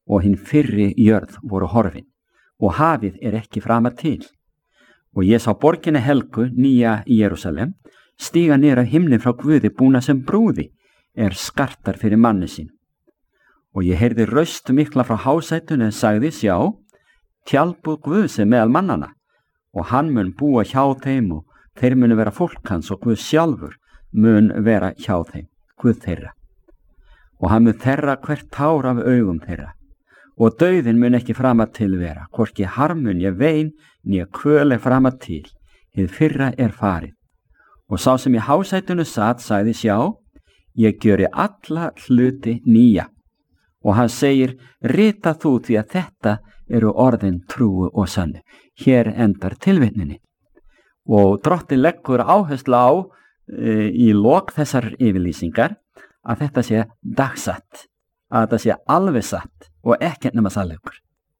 og hinn fyrri jörð voru horfin, og hafið ekki framar til. Og ég sá borginni helgu, nýja í Jerúsalem, stíga niður af himni frá Guði búna sem brúði, skartar fyrir manni sín. Og ég heyrði raust mikla frá hásætinu sagði, sjá, tjaldbúð Guðs meðal mannana, og hann mun búa hjá þeim og þeir munu vera fólk hans og Guð sjálfur mun vera hjá þeim, Guð þeirra. Og hann mun þerra hvert tár af augum þeirra, og dauðinn mun ekki framar til vera, hvorki harmun ég vein, né kvöl framar til, hið fyrra farið. Og sá sem í hásætinu sat sagði, sjá, ég gjöri alla hluti nýja. Og hann segir, rita þú því að þetta eru orðin trúu og sannu. Hér endar tilvitnunin. Og Drottinn leggur áherslu á í lok þessar yfirlýsingar að þetta sé dagsatt, að þetta sé alveg satt og ekkert nema sannleikur.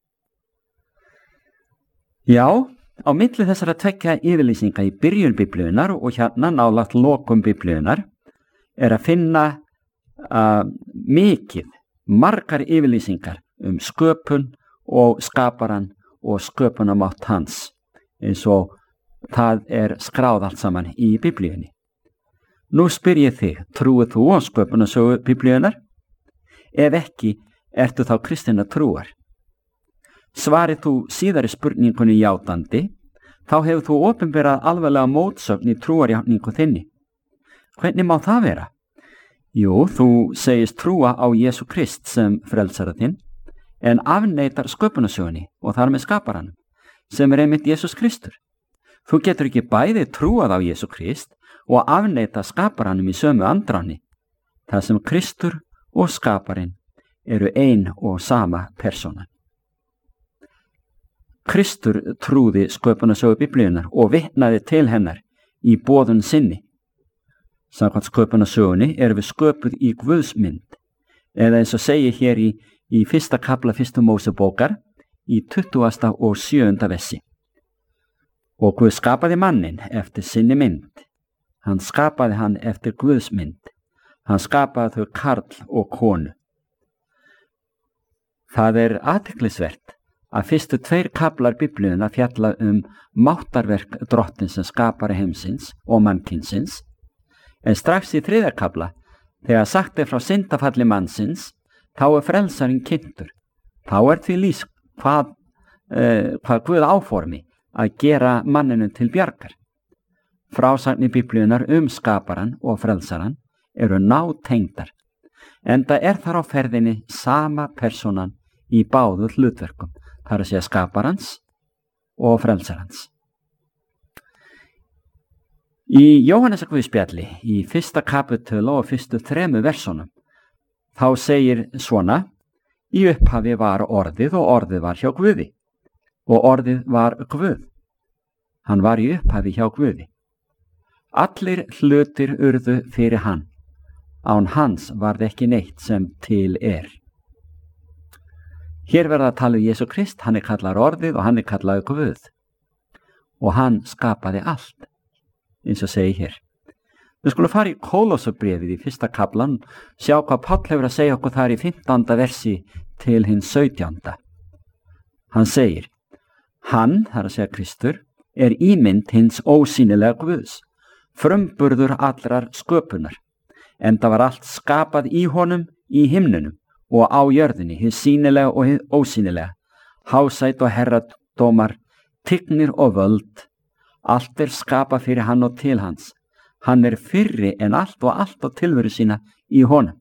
Já, á milli þessara tveggja yfirlýsinga í byrjun Biblíunnar og hérna nálægt lokum Biblíunnar að finna margar yfirlýsingar sköpun og skaparan og sköpunamátt hans, eins og það skráð allt saman í Biblíunni. Nú spyr ég þig, trúir þú á sköpunarsögu Biblíunnar? Ef ekki, ertu þá kristinna trúar? Svarið þú síðari spurningunni játandi, þá hefur þú opinberað alvarlega mótsögn í trúarjátningu þinni. Hvernig má það vera? Jú, þú segist trúa á Jesú Krist sem frelsara þinn, en afneitar sköpunarsögunni og þar með skaparanum, sem einmitt Jesús Kristur. Þú getur ekki bæði trúað á Jesú Krist og afneita skaparanum í sömu andráni, þar sem Kristur og skaparinn eru ein og sama persónan. Kristur trúði sköpunarsögu Biblíunnar og vitnaði til hennar í boðun sinni. Samkvæmt sköpunarsögunni við sköpuð í Guðs mynd, eða eins og segir hér í fyrsta kafla fyrstu Mósebókar í 20. og 7. versi. Og Guð skapaði mannin eftir sinni mynd. Hann skapaði hann eftir Guðs mynd. Hann skapaði þau karl og konu. Það athyglisvert að fyrstu 2 kaflar Biblíunnar fjalla máttarverk Drottins sem skapari heimsins og mannkynsins, en strax í 3. kafla, þegar sagt frá syndafalli mannsins, þá frelsarinn kynntur. Þá því lýst hvað Guð áformi að gera manninum til bjargar. Frásagnir Biblíunnar skaparan og frelsaran eru nátengdar, enda þar á ferðinni sama persónan í báðu hlutverkum, þar að segja skaparans og frelsarans. Í Jóhannesar Guðspjalli, í 1. kapítölu og fyrstu 3 versunum, þá segir svona, í upphafi var orðið og orðið var hjá Guði, og orðið var Guð. Hann var í upphafi hjá Guði. Allir hlutir urðu fyrir hann. Án hans varð ekki neitt sem til Hér verða að tala Jesú Krist, hann kallar orðið og hann kallaði Guð. Og hann skapaði allt, eins og segir hér. Við skulum fara í Kólósabréfið í 1. kaflan, sjá hvað Páll hefur að segja okkur þar í 15. versi til hins 17. Hann segir, hann, þar að segja Kristur, ímynd hins ósýnilega Guðs, frumburður allrar sköpunar, enda var allt skapað í honum í himnunum og á jörðinni, hið sýnilega og hið ósýnilega, hásæt og herradómar, tignir og völd, allt skapað fyrir hann og til hans. Hann fyrri en allt og allt á tilveru sína í honum.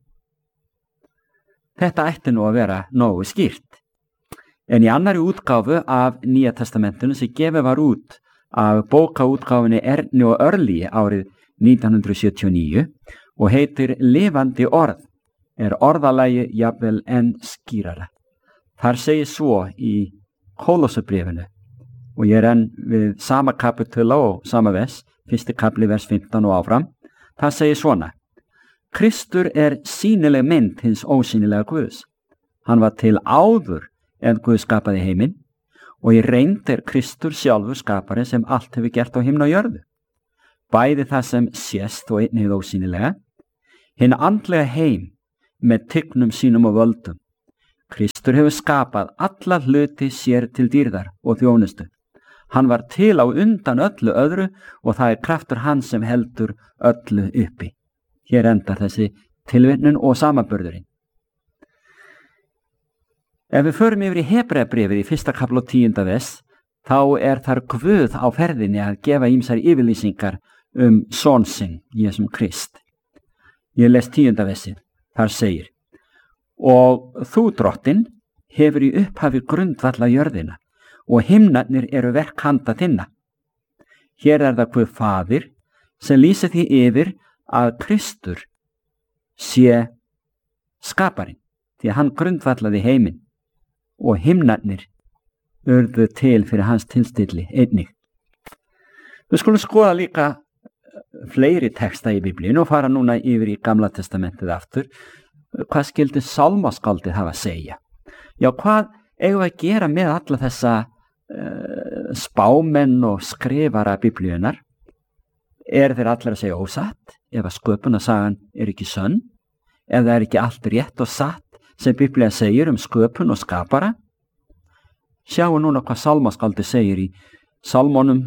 Þetta ætti nú að vera nógu skýrt. En í annari útgáfu af Nýja testamentinu sem gefið var út af bókaútgáfunni Erni og Örlíi árið 1979 og heitir Lifandi orð, orðalagi jafnvel enn skýrara. Þar segir svo í Kólósabréfinu, og ég enn við sama kapitula og sama vers, 1. kapli vers 15 og áfram, það segir svona, Kristur sýnileg mynd hins ósýnilega Guðs. Hann var til áður en Guð skapaði heiminn, og í reynd Kristur sjálfur skapari sem allt hefur gert á himni og jörðu. Bæði það sem sést og einnig ósýnilega, hinn andlega heim með tignum sínum og völdum, Kristur hefur skapað alla hluti sér til dýrðar og þjónustu. Hann var til á undan öllu öðru og það kraftur hans sem heldur öllu uppi. Hér endar þessi tilvitnun og samanburðurinn. Ef við förum yfir í Hebreabréfið í 1. kafla og 10. vers, þá þar Guð á ferðinni að gefa ýmsar yfirlýsingar son sinn, Jesum Krist. Ég les 10. versið, þar segir: Og þú, drottinn, hefur í upphafi grundvalla jörðina og himnarnir eru verk handa þinna. Hér það Guð Faðir sem lýsir því yfir að Kristur sé skaparinn, því að hann grundvallaði heiminn og himnarnir urðu til fyrir hans tilstilli einnig. Við skulum skoða líka fleiri texta í Biblíunni og fara núna yfir í Gamla testamentið aftur. Hvað skildi sálmaskáldið hafa að segja? Já, hvað eigum við að gera með alla þessa spámenn og skrifara Biblíunnar? Þeir allir að segja ósatt ef að sköpunarsagan ekki sönn? Ef það ekki allt rétt og satt sem Biblía segir sköpun og skapara? Sjáum núna hvað sálmaskáldið segir í Sálmónum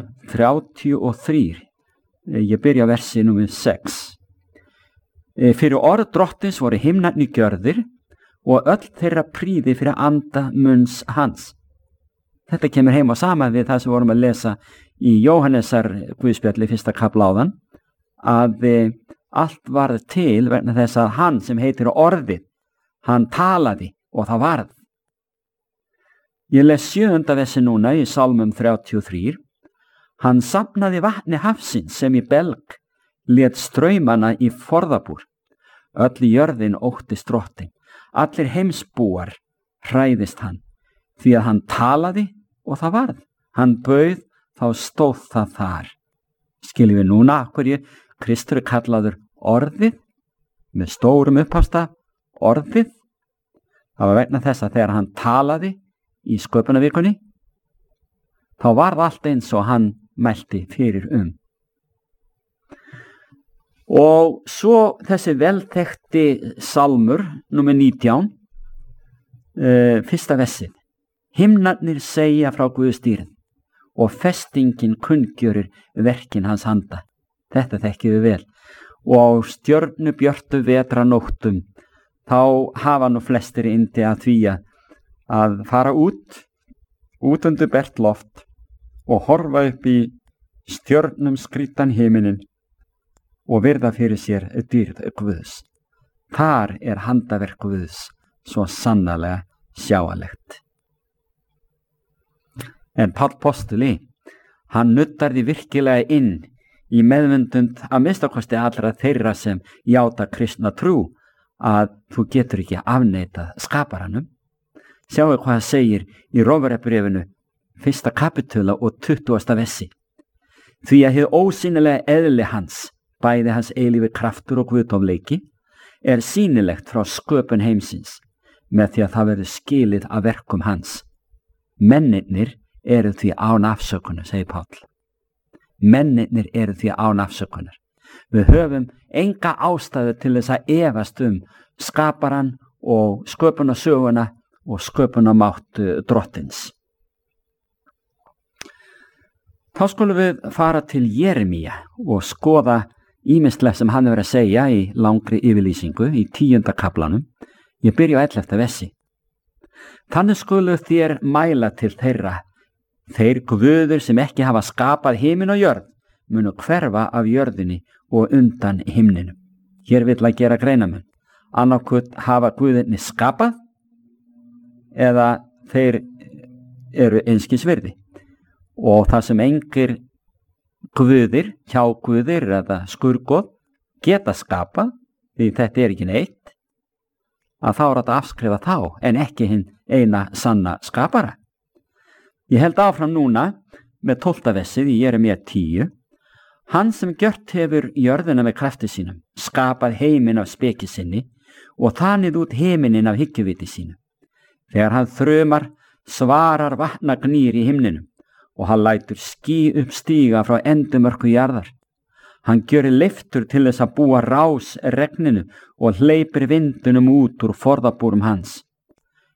33. Ég byrja versi númer 6. Fyrir orð drottins voru himnarnir gjörðir og öll þeirra prýði fyrir anda munns hans. Þetta kemur heim á sama við það sem vorum að lesa í Jóhannesar Guðspjalli 1. kafla áðan, að allt varð til vegna þess að hann sem heitir orðið, hann talaði og það varð. Ég les 7. versi núna í Sálmum 33. Hann safnaði vatni hafsins sem í belg, lét straumana í forðabúr. Öll jörðin óttist drottinn, allir heimsbúar hræðist hann, því að hann talaði og það varð. Hann bauð, þá stóð það þar. Skiljum við núna af hverju Kristur kallaður orðið, með stórum upphafstaf, orðið. Það var vegna þess að þegar hann talaði í sköpunarvikunni, þá varð allt eins og hann mælti fyrir Og svo þessi velþekkti Sálmur, númer 19, 1. versið. Himnarnir segja frá Guðs dýrð og festingin kunngjörir verkin hans handa. Þetta þekkjum við vel. Og á stjörnubjörtu vetranóttum, þá hafa nú flestir yndi að því að fara út undir bert loft og horfa upp í stjörnum skrýtan himinin og virða fyrir sér dýrð Guðs. Þar handaverk Guðs svo sannarlega sjáanlegt. En Páll postuli, hann nuttar því virkilega inn í meðvundund að minnstakosti allra þeirra sem játa kristna trú að þú getur ekki afneitað skaparanum. Sjáu hvað það segir í Rómverjabréfinu 1. kapitula og 20. versi. Því að hið ósýnilega eðli hans, bæði hans eilífi kraftur og guðdómleiki, sýnilegt frá sköpun heimsins, með því að það verður skilið af verkum hans. Mennirnir eru því án afsökunar, segir Páll. Mennirnir eru því án afsökunar. Við höfum enga ástæðu til þess að efast skaparan og sköpunarsöguna og sköpunarmátt drottins. Þá skulum við fara til Jeremía og skoða ýmislegt sem hann verið að segja í langri yfirlýsingu í 10. kaflanum. Ég byrja á 11. versi. Þannig skulu þér mæla til þeirra. Þeir guðir sem ekki hafa skapað himin og jörð munu hverfa af jörðinni og undan himninum. Hér vill að gera greinamun. Annarkvöld hafa guðirni skapað eða þeir eru einskis virði. Og það sem engir guðir, hjáguðir eða skurgoð geta skapað, því þetta ekki neitt, að þá þetta að afskrifa þá en ekki hinn eina sanna skapara. Ég held áfram núna með 12. versið í Jeremía 10. Hann sem gjört hefur jörðina með krafti sínum, skapað heiminn af speki sinni og þanið út heiminin af hyggjuviti sínu. Þegar hann þrumar, svarar vatnagnýr í himninum og hann lætur ský upp stíga frá endimörku jarðar. Hann gjörir leiftur til þess að búa rás regninu og hleypir vindunum út úr forðabúrum hans.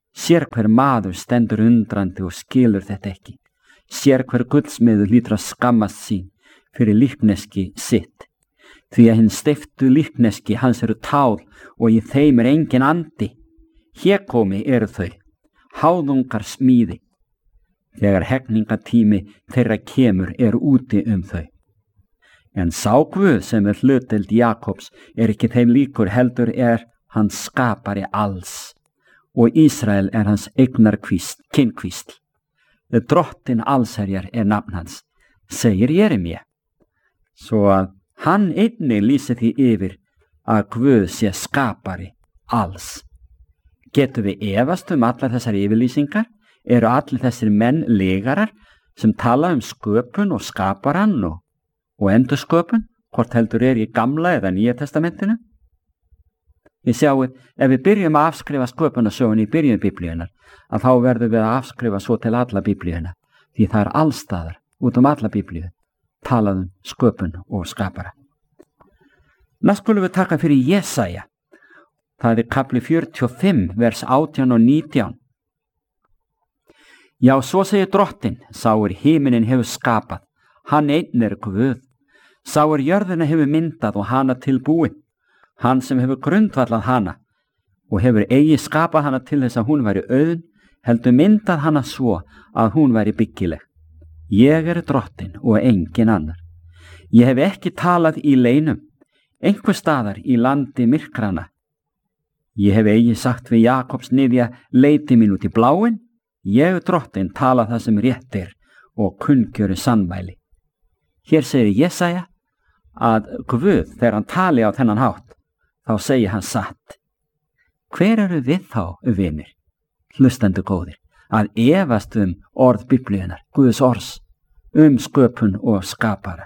Sér hver maður stendur undrandi og skilur þetta ekki. Sér hver gullsmiður hlýtur að skammast sín fyrir líkneski sitt. Því að hinn steyptu líkneski hans eru tál og í þeim engin andi. Hégómi eru þau, háðungar smíði. Þegar hegningatími þeirra kemur úti þau. En sá Guð sem hlutdeild Jakobs ekki þeim líkur, heldur hans skapari alls, og Ísrael hans kynkvísl. Drottinn allsherjar nafn hans, segir Jeremía. Svo að hann einnig lýsir því yfir að Guð sé skapari alls. Getum við efast allar þessar yfirlýsingar? Eru allir þessir menn legarar sem tala sköpun og skaparann og endursköpun, hvort heldur í Gamla eða Nýja testamentinu? Við sjáum, ef við byrjum að afskrifa sköpunarsögunni í byrjun Biblíunnar, að þá verðum við að afskrifa svo til alla Biblíuna, því það allstaðar, út alla Biblíu, talað sköpun og skapara. Næst skulum við taka fyrir Jesaja. Það kapli 45, vers 18 og 19. Já, svo segir Drottinn, sá himinin hefur skapað, hann einn Guð. Sá jörðina hefur myndað og hana tilbúið, hann sem hefur grundvallað hana og hefur eigi skapað hana til þess að hún væri auðn, heldur myndað hana svo að hún væri byggileg. Ég Drottinn og engin annar. Ég hef ekki talað í leinum, einhver staðar í landi myrkrana. Ég hef eigi sagt við Jakobs niðja, leiti mín út í bláin. Ég Drottinn tala það sem rétt og kunngjöri sannmæli. Hér segir Jesaja að Guð, þegar hann tali á þennan hátt, þá segir hann satt. Hver eru við þá, vinir, hlustendur góðir, að efast orð Biblíunnar, Guðs orðs, sköpun og skapara?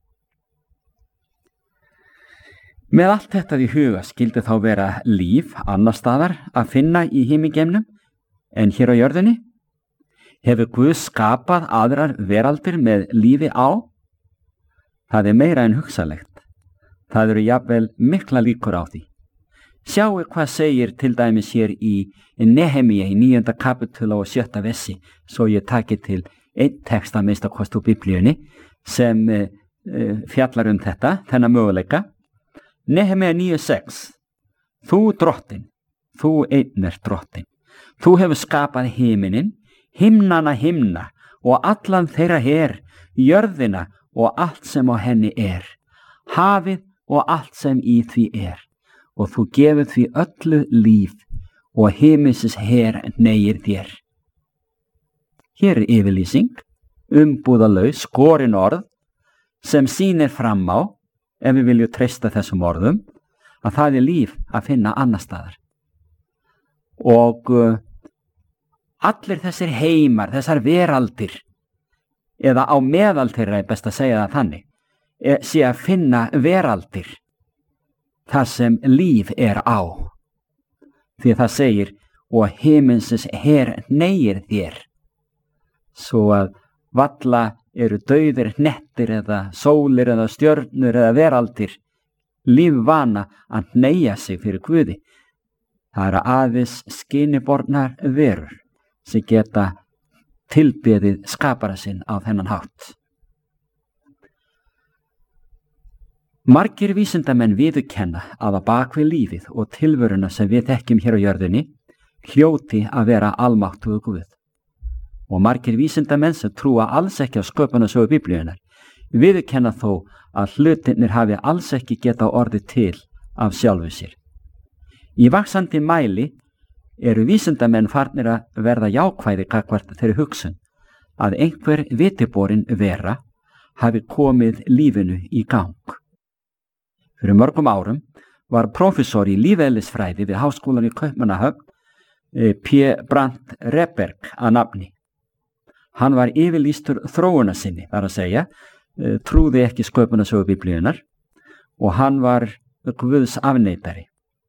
Með allt þetta í huga skildi þá vera líf annar staðar að finna í himingeimnum en hér á jörðinni? Hefur Guð skapað aðrar veraldir með lífi á? Það meira en hugsalegt. Það eru jafnvel mikla líkur á því. Sjáu hvað segir til dæmis hér í Nehemíu í 9. kapitúla og 7. versi, svo ég taki til einn texta minnst á kostu Biblíunni sem fjallar þetta, þennan möguleika. Nehemíu 9:6. Þú Drottinn, þú einn Drottinn. Þú hefur skapað himinin, himnana himna og allan þeirra jörðina og allt sem á henni hafið og allt sem í því og þú gefur því öllu líf og himinsins hneigir þér. Hér yfirlýsing, umbúðalaus, skorin orð, sem sýnir fram á, ef við viljum treysta þessum orðum, að það líf að finna annar staðar. Og allir þessir heimar, þessar veraldir, eða á meðal þeirra best að segja það þannig, sé að finna veraldir þar sem líf á. Því það segir, og himinsins hneigir þér. Svo að valla eru dauðir hnettir eða sólir eða stjörnur eða veraldir lífvana að hneigja sig fyrir Guði. Það aðeins skinibornar verur sem geta tilbeðið skapara sinn á þennan hátt. Margir vísindamenn viðurkenna að bak við lífið og tilveruna sem við þekkjum hér á jörðinni hljóti að vera almáttugur Guð. Og margir vísindamenn sem trúa alls ekki á sköpunarsögu Biblíunnar viðurkenna þó að hlutirnir hafi alls ekki geta orðið til af sjálfu sér. Í vaxandi mæli eru vísindamenn farnir að verða jákvæði gagnvart þeirri hugsun að einhver vitiborin vera hafi komið lífinu í gang. Fyrir mörgum árum var prófessor í lífeðlisfræði við Háskólan í Kaupmannahöfn, P. Brandt Reberg að nafni. Hann var yfirlýstur þróunarsinni, þar að segja, trúði ekki sköpunarsögu Biblíunnar og hann var Guðs afneitari.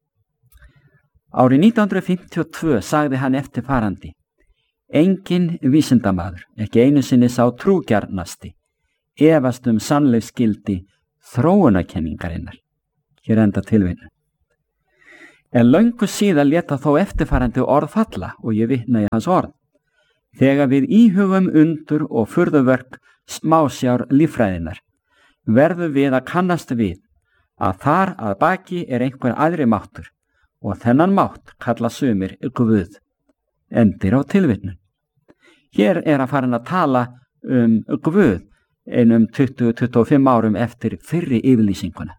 Árið 1952 sagði hann eftirfarandi: engin vísindamaður, ekki einu sinni sá trúgjarnasti, efast sannleiksgildi þróunarkenningarinnar. Hér enda tilvinna. En löngu síðan lét þó eftirfarandi orð falla og ég vitna í hans orð. Þegar við íhugum undur og furðuverk smásjár líffræðinnar, verðum við að kannast við að þar að baki einhver aðri máttur og þennan mátt kalla sumir Guð. Endir á tilvitnun. Hér að farin að tala Guð einum 20-25 árum eftir fyrri yfirlýsinguna.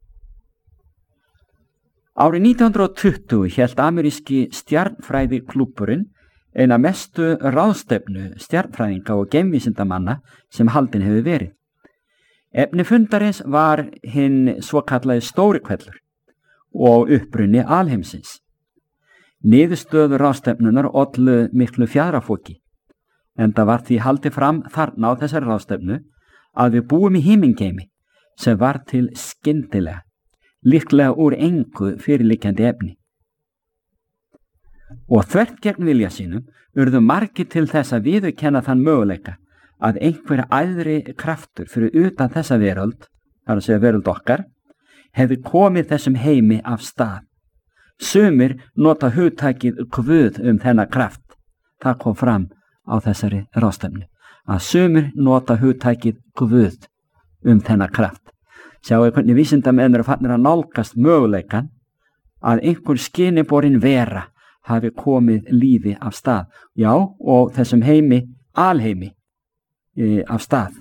Árið 1920 hélt ameríski stjarnfræðiklúbburinn eina mestu ráðstefnu stjarnfræðinga og geimvísindamanna sem haldin hefur verið. Efni fundarins var hinn svokallaði stóri hvellur og uppruni alheimsins. Niðurstöður ráðstefnunar ollu miklu fjaðrafóki, enda var því haldið fram þarna á þessari ráðstefnu að við búum í himingeimi sem var til skyndilega, líklega úr engu fyrirliggjandi efni. Og þvert gegn vilja sínum urðu margir til þess að viðurkenna þann möguleika að einhver æðri kraftur fyrir utan þessa veröld, þar að segja veröld okkar, hefði komið þessum heimi af stað. Sumir nota hugtakið Guð þennan kraft. Það kom fram á þessari ráðstefnu, að sumir nota hugtakið Guð þennan kraft. Sjáu hvernig vísindamenn eru farnir að nálgast möguleikan að einhver skiniborin vera hafi komið lífi af stað. Já, og þessum heimi, alheimi, af stað.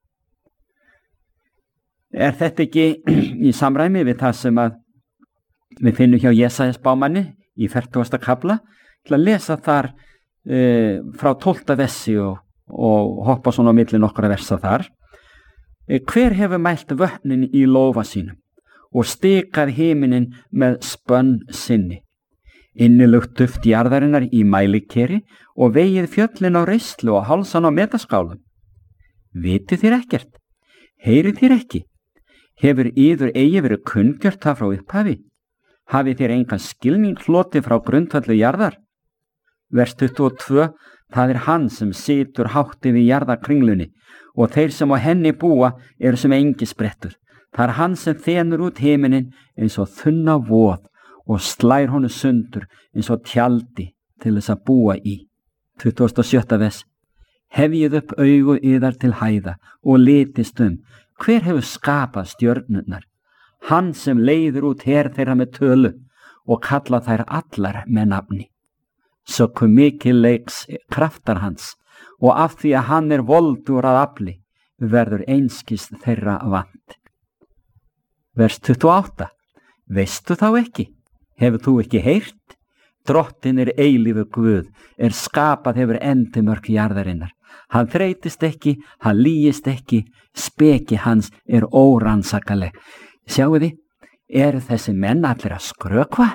Þetta ekki í samræmi við það sem að við finnum hjá Jesaja spámanni í 40. kafla, til að lesa þar frá 12. versi og hoppa svona á milli nokkra versa þar. Hver hefur mælt vötnin í lófa sínum og stikað himinin með spönn sinni? Innilugt duft jarðarinnar í mælikeri og vegið fjöllin á reislu og hálsan á metaskálum. Vitið þér ekkert? Heyrið þér ekki? Hefur yður eigi verið kunngjört það frá upphafi? Hafið þér engan skilning hlotið frá grundvallu jarðar? Vers 22, það hann sem situr hátt yfir jarðarkringlunni og þeir sem á henni búa eru sem engisbrettur. Það hann sem þenur út himinin eins og þunna voð og slær honu sundur eins og tjaldi til þess að búa í. 27. vers. Hefjið upp augu yðar til hæða og litist hver hefur skapað stjörnurnar? Hann sem leiðir út her þeirra með tölu og kalla þær allar með nafni. Svo mikil leiks kraftar hans og af því að hann voldur að afli verður einskis þeirra vant. Vers 28. Veistu þá ekki? Hefur þú ekki heyrt? Drottin eilífur Guð, skapað hefur endimörk jarðarinnar. Hann þreytist ekki, hann lýgist ekki, speki hans órannsakaleg. Sjáu þið, þessi menn allir að skrökva?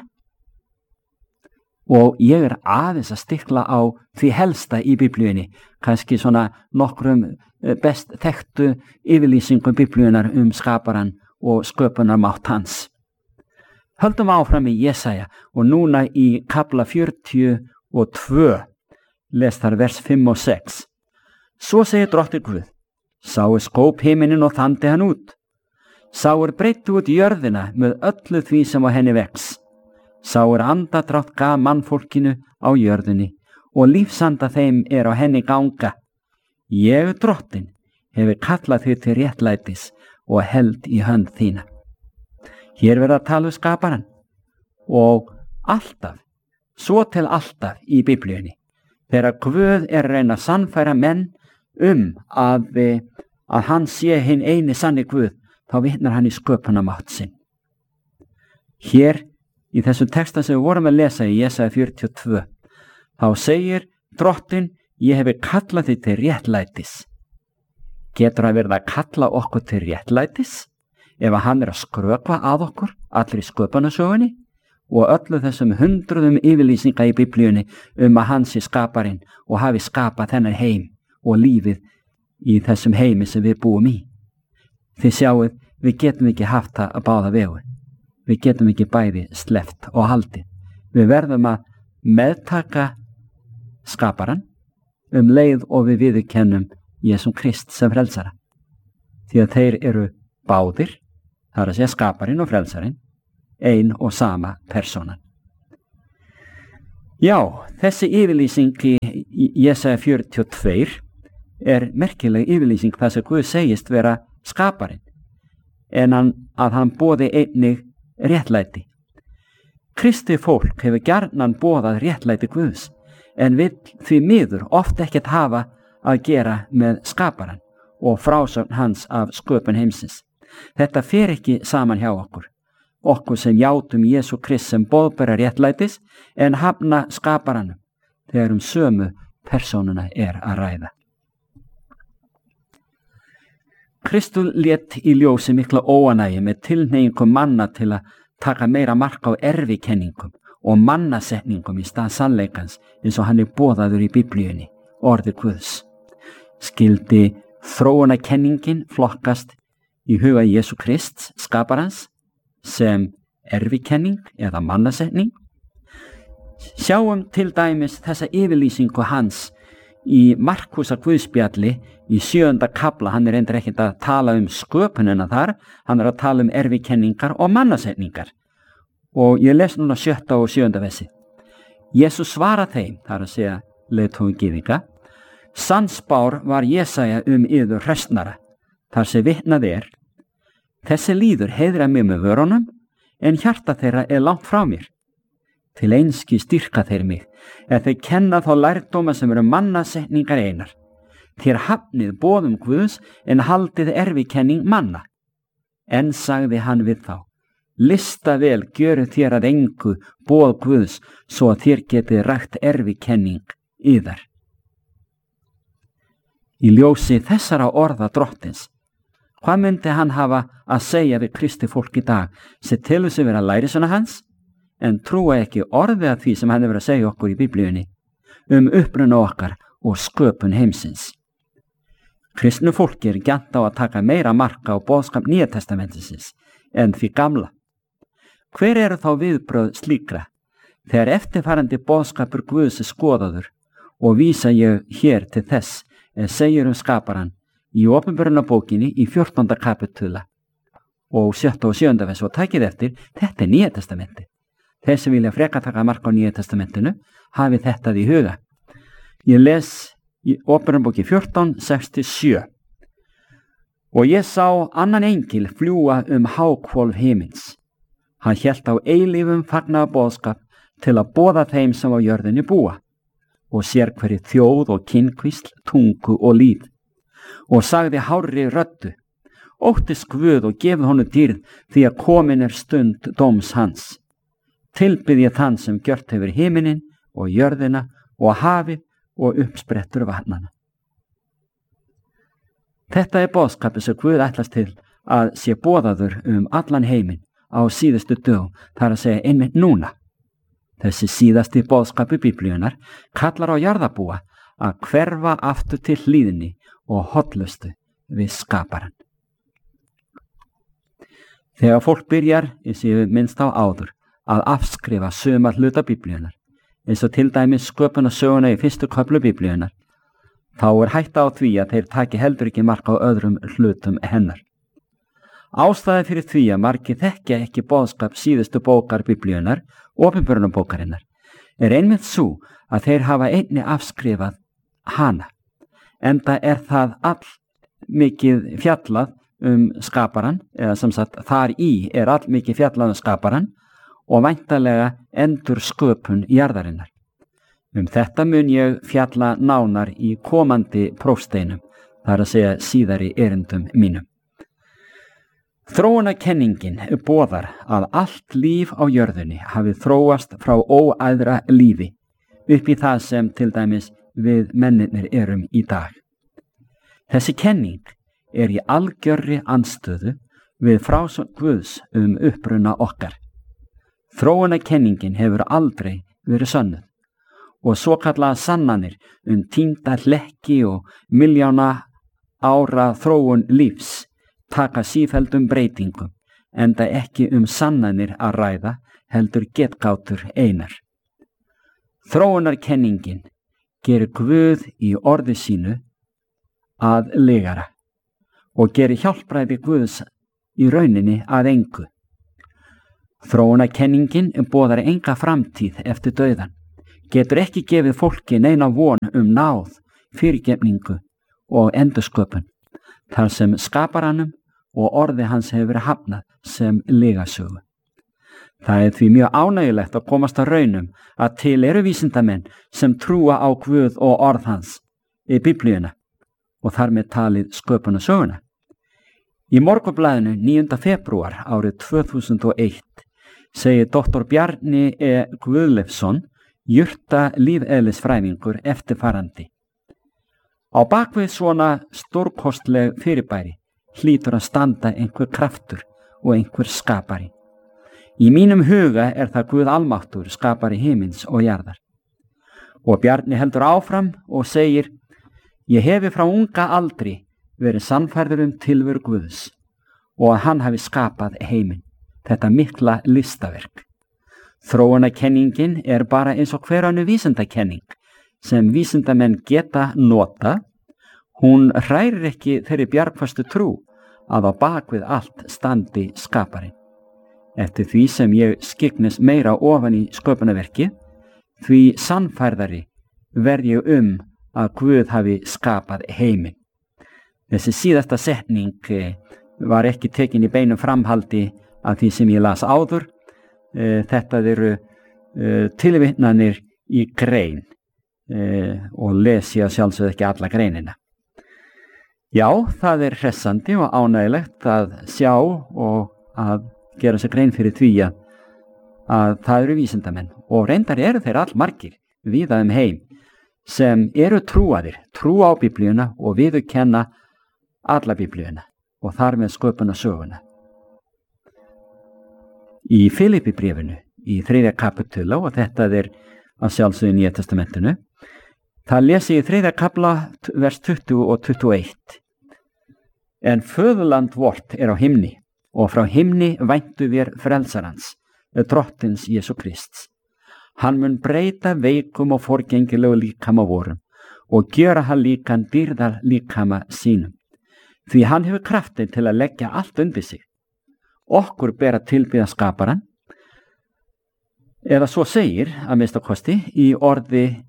Og ég aðeins að stikla á því helsta í Biblíunni, kannski svona nokkrum best þekktu yfirlýsingum Biblíunar skaparan og sköpunarmátt hans. Höldum áfram í Jesaja og núna í kafla 42, les þar vers 5 og 6. Svo segir Drottinn Guð, sá skóp himinin og þandi hann út. Sá breiddi út jörðina með öllu því sem á henni vex. Sá andadrátt gaf mannfólkinu á jörðinni og lífsanda þeim á henni ganga. Ég, Drottinn, hefur kallað þig til réttlætis og held í hönd þína. Hér verða að tala skaparan og alltaf, svo til alltaf í Biblíunni. Þegar Guð að reyna að sannfæra menn að hann sé hinn eini sanni Guð, þá vitnar hann í sköpunarmátt sinn. Hér í þessum texta sem við vorum að lesa í Jesaja 42, þá segir Drottinn, ég hefur kallað þig til réttlætis. Getur hann verið að kalla okkur til réttlætis? Ef hann að skrökva að okkur, allir í sköpunarsögunni og öllu þessum hundruðum yfirlýsinga í Biblíunni að hann sé skaparinn og hafi skapað þennan heim og lífið í þessum heimi sem við búum í. Þið sjáuð, við getum ekki haft það að báða vegu. Við getum ekki bæði sleppt og haldið. Við verðum að meðtaka skaparan leið og við viðurkennum Jesúm Krist sem frelsara. Því að þeir eru báðir, það að segja skaparinn og frelsarinn, ein og sama persónan. Já, þessi yfirlýsing í Jesaja 42 merkileg yfirlýsing þar sem Guð segist vera skaparinn, en að hann boði einnig réttlæti. Kristið fólk hefur gjarnan boðað réttlæti Guðs, en vill því miður oft ekkert hafa að gera með skaparann og frásögn hans af sköpun heimsins. Þetta fer ekki saman hjá okkur sem játum Jesú Krist sem boðbera réttlætis en hafna skaparannum þegar sömu persónuna að ræða. Kristur lét í ljósi mikla óánægju með tilhneigingu manna til að taka meira mark á erfikenningum og mannasetningum í stað sannleikans eins og hann boðaður í Biblíunni, orði Guðs. Skyldi þróunarkenningin flokkast í huga Jesú Krists skaparans sem erfikenning eða mannasetning? Sjáum til dæmis þessa yfirlýsingu hans í Markúsar Guðspjalli í 7. kafla. Hann reyndar ekkert að tala sköpunina þar, hann að tala erfikenningar og mannasetningar. Og ég les núna 7. og 7. versi. Jesús svara þeim, þar að segja leiðtogi gyðinga, sannspár var Jesaja yður hræstnara, þar sem vitnað þessi líður heiðra mig með vörunum, en hjarta þeirra langt frá mér. Til einski styrka þeir mig, þeir kenna þá lærdóma sem eru mannasetningar einar. Þér hafnið boðum Guðs, en haldið erfikenning manna. En sagði hann við þá, lista vel gjöru þér að engu boð Guðs, svo að þér getið rækt erfikenning yðar. Í ljósi þessara orða drottins, hvað myndi hann hafa að segja við Kristi fólk í dag sem telur sig vera lærisveina hans, en trúa ekki orðið að því sem hann hefur að segja okkur í Biblíunni uppruna okkar og sköpun heimsins? Kristnu fólki gjarnt á að taka meira marka á boðskap Nýja testamentisins en því gamla. Hver eru þá viðbrögð slíkra þegar eftirfarandi boðskapur Guðs skoðaður, og vísa ég hér til þess segir skaparann í Opinberunarbókinni í 14. kapitula og 7. og 7. vers, og takið eftir, þetta Nýja testamenti. Þeir sem vilja freka taka mark á Nýja testamentinu hafi þetta í huga. Ég les í Opinberunarbóki 14, 6-7. Og ég sá annan engil fljúga háhvolf himins. Hann hélt á eilífum fagnaðarboðskap til að boða þeim sem á jörðinni búa, og sér hverri þjóð og kynkvísl, tungu og líf, og sagði hárri röddu, óttist Guð og gefið honum dýrð, því að komin stund dóms hans. Tilbið ég þann sem gjört hefur himinin og jörðina og hafið og uppsprettur vatnana. Þetta boðskapið sem Guð ætlast til að sé boðaður allan heiminn á síðustu dögum, þar að segja einmitt núna. Þessi síðasti boðskapi Biblíunar kallar á jarðarbúa að hverfa aftur til hlýðni og hollustu við skaparann. Þegar fólk byrjar, eins og ég minnst á áður, að afskrifa suma hluta Biblíunar, eins og til dæmis sköpunarsöguna í 1. köflu Biblíunar, þá hætta á því að þeir taki heldur ekki mark á öðrum hlutum hennar. Ástæði fyrir því að margir þekkja ekki boðskap síðustu bókar Biblíunar, Opinberunarbókarinnar, einmitt sú að þeir hafa einnig afskrifað hana, enda það all mikið fjallað skaparann, eða sem sagt þar í all mikið fjallað skaparann og væntanlega endur sköpun jarðarinnar. Þetta mun ég fjalla nánar í komandi prófsteinum, þar að segja síðari erindum mínum. Þróunarkenningin boðar að allt líf á jörðunni hafi þróast frá óæðra lífi upp í það sem til dæmis við mennirnir erum í dag. Þessi kenning í algjörri andstöðu við frásögn Guðs uppruna okkar. Þróunarkenningin hefur aldrei verið sönnuð, og svokallaðar sannanir týnda hlekki og milljóna ára þróun lífs taka sífelldum breytingum, enda ekki sannanir að ræða, heldur getgátur einar. Þróunarkenningin gerir Guð í orði sínu að legara og gerir hjálpræði Guðs í rauninni að engu. Þróunarkenningin boðar enga framtíð eftir dauðan, getur ekki gefið fólki neina von náð, fyrirgefningu og endursköpun, þar sem skaparanum og orði hans hefur verið hafnað sem lygasögu. Það því mjög ánægjulegt að komast að raunum að til eru vísindamenn sem trúa á Guð og orð hans í Biblíuna og þar með talið sköpunarsöguna. Í Morgunblaðinu 9. febrúar árið 2001 segir Dr. Bjarni E. Guðleifsson, jurta lífeðlisfræðingur, eftirfarandi: Á bakvið svona stórkostleg fyrirbæri hlýtur að standa einhver kraftur og einhver skapari. Í mínum huga það Guð almáttur, skapari himins og jarðar. Og Bjarni heldur áfram og segir: Ég hefi frá unga aldri verið sannfærður tilveru Guðs og að hann hafi skapað heiminn, þetta mikla listaverk. Þróunarkenningin bara eins og hver önnur vísindakenning sem vísindamenn geta nota. Hún hrærir ekki þeirri bjargföstu trú að á bakvið allt standi skaparinn. Eftir því sem ég skygnist meira ofan í sköpunarverkið, því sannfærðari verð ég að Guð hafi skapað heiminn. Þessi síðasta setning var ekki tekin í beinum framhaldi af því sem ég las áður. Þetta eru tilvitnanir í grein og les ég sjálfsögðu ekki alla greinina. Já, það hressandi og ánægilegt að sjá og að gera sér grein fyrir því að það eru vísindamenn og reyndar eru þeir allmargir víða heim sem eru trúaðir, trú á Biblíuna og viðurkenna alla Biblíuna og þar með sköpunarsöguna. Í Filippibréfinu í 3. kapitúla, og þetta að sjálfsögðu í Nýja testamentinu, það lesi í 3. kapla vers 20 og 21. En föðurland vort á himni, og frá himni væntu vér frelsarans, drottins Jesú Krists. Hann mun breyta veikum og forgengilegu líkama vorum og gjöra hann líkan dýrðar líkama sínum. Því hann hefur kraftin til að leggja allt undir sig. Okkur ber að tilbiðja skaparan, eða svo segir að minnsta kosti í orði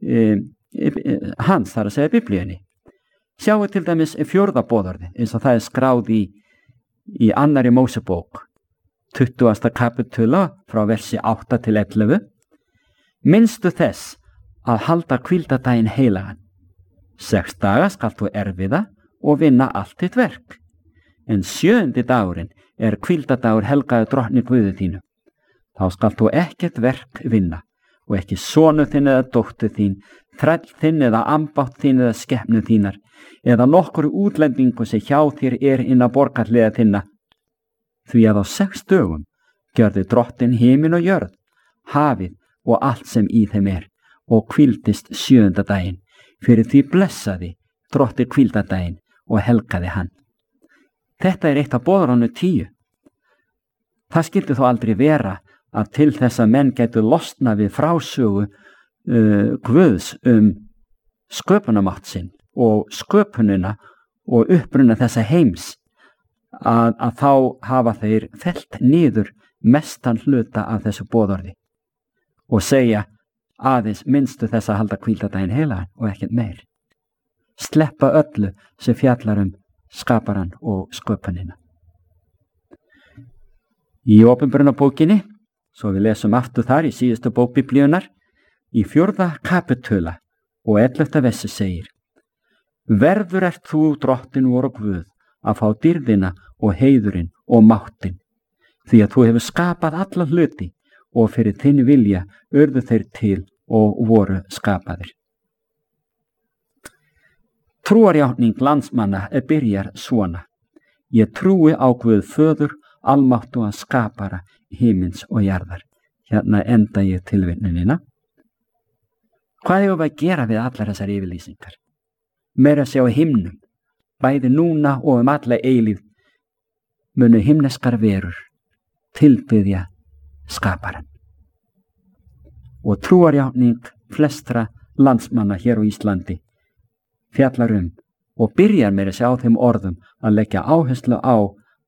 hans, þar að segja Biblíunni. Sjáu til dæmis 4. boðorði eins og það skráð í 2. Mósebók 20. kapitúla frá versi 8 til 11. Minnstu þess að halda hvíldardaginn heilagan. 6 daga skalt þú erfiða og vinna allt þitt verk. En 7. dagurinn hvíldardagur helgaður drottni Guði þínu. Þá skalt þú ekkert verk vinna og ekki sonur þinn eða dóttur þín, þræll þinn eða ambátt þín eða skepnu þínar, eða nokkur útlendingu sem hjá þér innan borgarhliða þinna. Því að á 6 dögum gjörði drottin himin og jörð, hafið og allt sem í þeim og hvíldist 7. daginn. Fyrir því blessaði drotti hvíldardaginn og helgaði hann. Þetta eitt af boðorðunum 10. Það skyldi þó aldrei vera að til þess að menn gætu losna við frásögu Guðs sköpunarmátt sinn og sköpunina og uppruna þessa heims, að þá hafa þeir fellt niður mestan hluta af þessu boðorði og segja aðeins minnstu þess að halda hvíldardaginn heilagan og ekkert meir. Sleppa öllu sem fjallar skaparan og sköpunina. Í Opinberunarbókinni, svo við lesum aftur þar í síðustu bók Biblíunar, í 4. kapitúla og 11. versi segir: Verður þú drottin vor og Guð að fá dýrðina og heiðurinn og máttin, því að þú hefur skapað alla hluti og fyrir þinn vilja urðu þeir til og voru skapaðir. Trúarjátning landsmanna byrjar svona: Ég trúi á Guð föður, almáttugan skapara himins og jarðar. Hérna enda ég tilvitnunina. Hvað hefur við að gera við allar þessar yfirlýsingar? Meira að sjá himnum, bæði núna og alla eilífð, munu himneskar verur tilbiðja skaparan. Og trúarjátning flestra landsmanna hér á Íslandi fjallar og byrjar meira að sjá þeim orðum að leggja áherslu á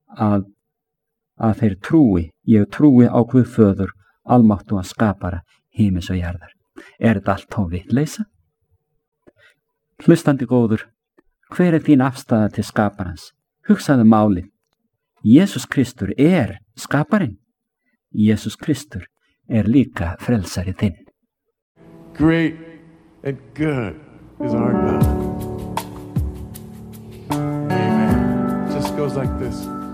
að þeir trúi, ég trúi á Guð föður, almáttugan skapara himins og jarðar. þetta allt tóð vitleysa? Hlustandi góður, hver þín afstaða til skaparans? Hugsaðu málið. Jesús Kristur skaparinn. Jesús Kristur líka frelsari þinn. Great and good is our God. Amen. It just goes like this.